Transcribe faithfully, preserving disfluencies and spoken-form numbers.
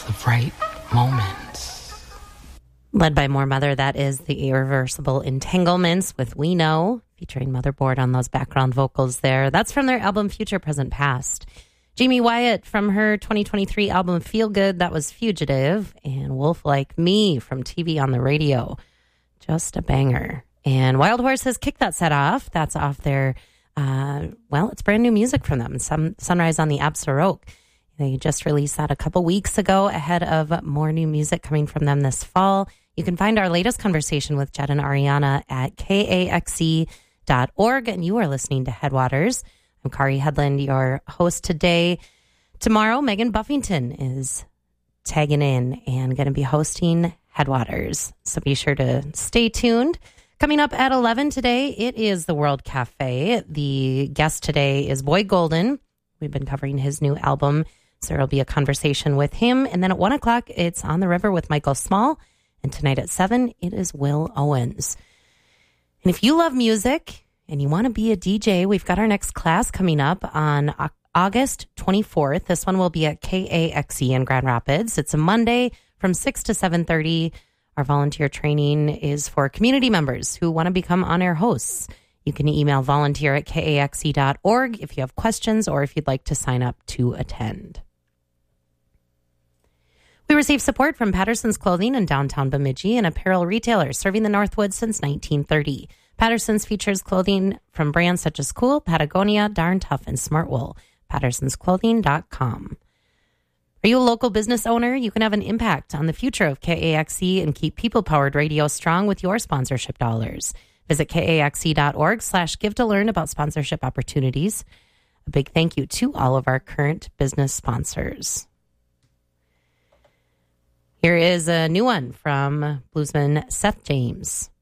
of right moments. Led by More Mother, that is the Irreversible Entanglements with We Know, featuring Motherboard on those background vocals there. That's from their album Future, Present, Past. Jamie Wyatt from her twenty twenty-three album Feel Good, that was Fugitive. And Wolf Like Me from T V on the Radio, just a banger. And Wild Horse has kicked that set off. That's off their, uh, well, it's brand new music from them, Some, Sunrise on the Absaroke. They just released that a couple weeks ago ahead of more new music coming from them this fall. You can find our latest conversation with Jed and Ariana at K A X E dot org, and you are listening to Headwaters. I'm Kari Headland, your host today. Tomorrow, Megan Buffington is tagging in and going to be hosting Headwaters, so be sure to stay tuned. Coming up at eleven today, it is the World Cafe. The guest today is Boy Golden. We've been covering his new album, so there will be a conversation with him. And then at one o'clock, it's On the River with Michael Small. And tonight at seven, it is Will Owens. And if you love music and you want to be a D J, we've got our next class coming up on August twenty-fourth. This one will be at K A X E in Grand Rapids. It's a Monday from six to seven thirty. Our volunteer training is for community members who want to become on-air hosts. You can email volunteer at K A X E dot org if you have questions or if you'd like to sign up to attend. We receive support from Patterson's Clothing in downtown Bemidji, an apparel retailer serving the Northwoods since nineteen thirty. Patterson's features clothing from brands such as Cool, Patagonia, Darn Tough, and Smartwool. Pattersons Clothing dot com. Are you a local business owner? You can have an impact on the future of K A X E and keep people-powered radio strong with your sponsorship dollars. Visit K A X E dot org slash give to learn about sponsorship opportunities. A big thank you to all of our current business sponsors. Here is a new one from bluesman Seth James.